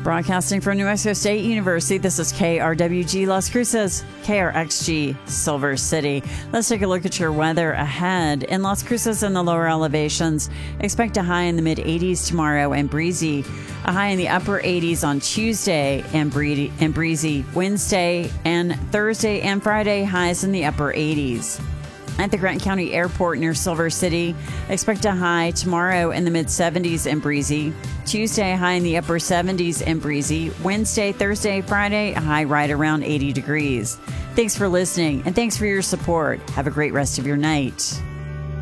Broadcasting from New Mexico State University, this is KRWG Las Cruces, KRXG Silver City. Let's take a look at your weather ahead. In Las Cruces and the lower elevations, expect a high in the mid-80s tomorrow and breezy. A high in the upper 80s on Tuesday and breezy. Wednesday and Thursday and Friday, highs in the upper 80s. At the Grant County Airport near Silver City, expect a high tomorrow in the mid-70s and breezy. Tuesday, high in the upper 70s and breezy. Wednesday, Thursday, Friday, a high right around 80 degrees. Thanks for listening, and thanks for your support. Have a great rest of your night.